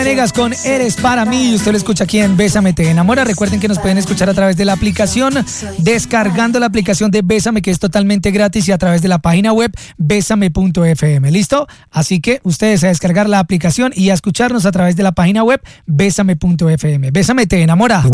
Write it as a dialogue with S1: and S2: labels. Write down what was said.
S1: Venegas con Eres para mí. Usted lo escucha aquí en Bésame Te Enamora. Recuerden que nos pueden escuchar a través de la aplicación, descargando la aplicación de Bésame, que es totalmente gratis, y a través de la página web besame.fm. ¿Listo? Así que ustedes a descargar la aplicación y a escucharnos a través de la página web besame.fm. Bésame Te Enamora.